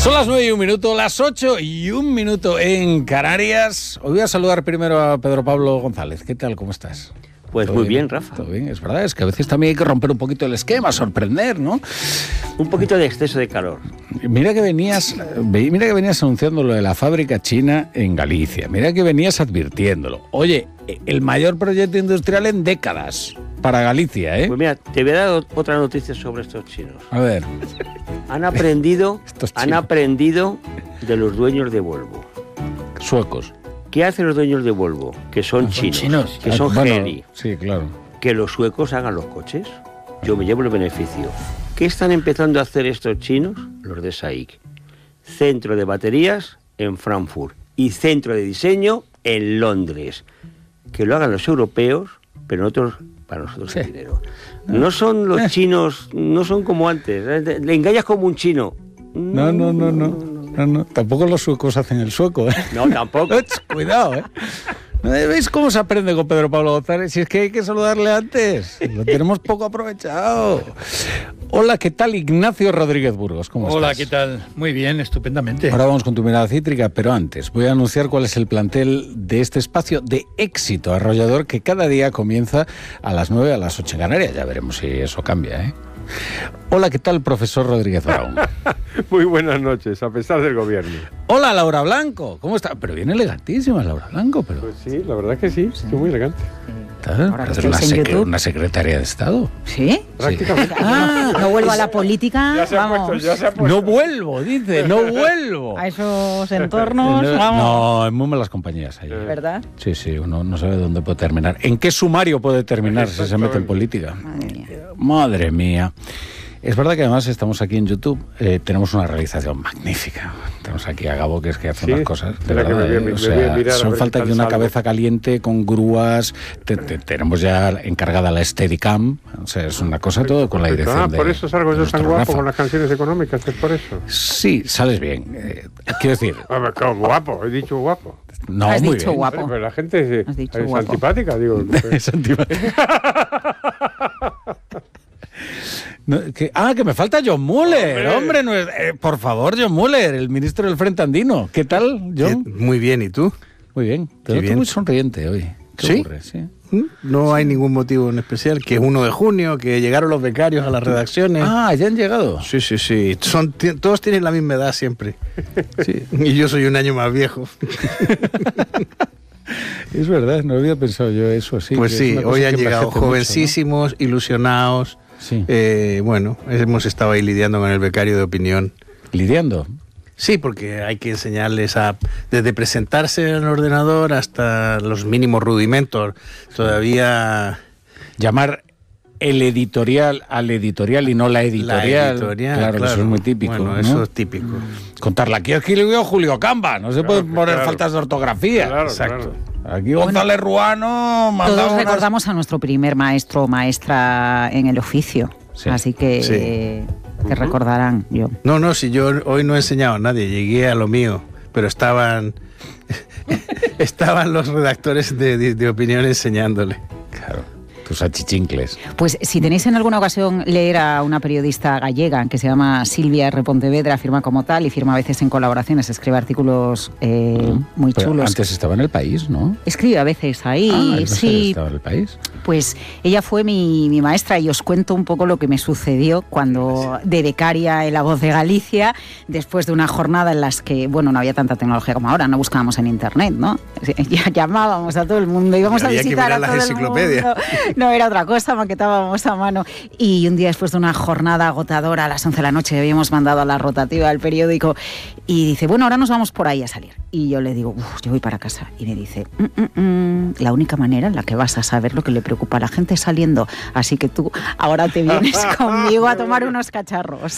Son las 9:01, las 8:01 en Canarias. Hoy voy a saludar primero a Pedro Pablo González. ¿Qué tal? ¿Cómo estás? Pues muy bien, Rafa. Todo bien, es verdad, es que a veces también hay que romper un poquito el esquema, sorprender, ¿no? Un poquito de exceso de calor. Mira que venías anunciando lo de la fábrica china en Galicia. Mira que venías advirtiéndolo. Oye, el mayor proyecto industrial en décadas para Galicia, ¿eh? Pues mira, te voy a dar otra noticia sobre estos chinos. A ver. Han aprendido de los dueños de Volvo. Suecos. ¿Qué hacen los dueños de Volvo? Que son chinos, que son geni. Sí, claro. Que los suecos hagan los coches. Yo me llevo el beneficio. ¿Qué están empezando a hacer estos chinos? Los de SAIC. Centro de baterías en Frankfurt y centro de diseño en Londres. Que lo hagan los europeos, pero nosotros, para nosotros el dinero. No son los chinos, no son como antes. Le engañas como un chino. No. Tampoco los suecos hacen el sueco, ¿eh? No, tampoco. Cuidado, ¿eh? ¿Veis cómo se aprende con Pedro Pablo González? Si es que hay que saludarle antes. Lo tenemos poco aprovechado. Hola, ¿qué tal? Ignacio Rodríguez Burgos, ¿cómo estás? Hola, ¿qué tal? Muy bien, estupendamente. Ahora vamos con tu mirada cítrica, pero antes voy a anunciar cuál es el plantel de este espacio de éxito arrollador que cada día comienza a las 9 a las 8 en Canarias. Ya veremos si eso cambia, ¿eh? Hola, ¿qué tal, profesor Rodríguez Brown? Muy buenas noches, a pesar del gobierno. Hola, Laura Blanco, ¿cómo está? Pero viene elegantísima Laura Blanco, pero... Pues sí, la verdad que sí, estoy muy elegante. Ahora es una secretaria de Estado. ¿Sí? Prácticamente. No vuelvo a la política. Ya se ha puesto. No vuelvo, dice, no vuelvo. A esos entornos, vamos. No, en muy malas compañías ahí. ¿Verdad? Sí, uno no sabe dónde puede terminar. ¿En qué sumario puede terminar si se mete en política? Madre mía. Es verdad que además estamos aquí en YouTube, tenemos una realización magnífica. Tenemos aquí a Gabo, que es que hace unas cosas, de verdad. Son falta aquí una cabeza caliente con grúas. Tenemos ya encargada la Steadicam. O sea, es una cosa todo con la dirección de... por eso salgo yo tan guapo con las canciones económicas, ¿es por eso? Sí, sales bien. Quiero decir... Guapo, he dicho guapo. No, has dicho bien. Guapo. Pero la gente es antipática, digo. Es antipática. Que me falta John Muller, hombre no es, por favor, John Muller, el ministro del Frente Andino. ¿Qué tal, John? Muy bien, ¿y tú? Muy bien, te noto muy sonriente hoy. ¿Qué ocurre? ¿Sí? No hay ningún motivo en especial, que es 1 de junio, que llegaron los becarios a las redacciones. ¿Ya han llegado? Sí. Todos tienen la misma edad siempre. Sí. Y yo soy un año más viejo. Es verdad, no había pensado yo eso. Sí, pues sí, hoy han llegado jovencísimos, mucho, ¿no? Ilusionados. Sí. Bueno, hemos estado ahí lidiando con el becario de opinión. ¿Lidiando? Sí, porque hay que enseñarles desde presentarse en el ordenador hasta los mínimos rudimentos. Todavía... Llamar el editorial al editorial y no la editorial. Claro, eso es muy típico. Bueno, ¿no? Eso es típico. Contarla. Aquí escribió Julio Camba, no se pueden poner faltas de ortografía. Exacto. Aquí González Ruano... Todos recordamos a nuestro primer maestro o maestra en el oficio. Sí. Así que recordarán. Yo. No, si yo hoy no he enseñado a nadie, llegué a lo mío, pero estaban los redactores de opinión enseñándole. Claro. Tus achichincles. Pues si tenéis en alguna ocasión leer a una periodista gallega que se llama Silvia R. Pontevedra, firma como tal y firma a veces en colaboraciones, escribe artículos muy chulos. Antes estaba en El País, ¿no? Escribe a veces ahí, sí. ¿Estaba en El País? Pues ella fue mi maestra y os cuento un poco lo que me sucedió cuando de becaria en La Voz de Galicia, después de una jornada en las que, no había tanta tecnología como ahora, no buscábamos en internet, ¿no? Ya llamábamos a todo el mundo, íbamos a visitar a todo el mundo. No era otra cosa, maquetábamos a mano. Y un día después de una jornada agotadora, a las 11 de la noche, habíamos mandado a la rotativa del periódico y dice, ahora nos vamos por ahí a salir. Y yo le digo, yo voy para casa. Y me dice, la única manera en la que vas a saber lo que le preocupa a la gente es saliendo. Así que tú ahora te vienes conmigo a tomar unos cacharros.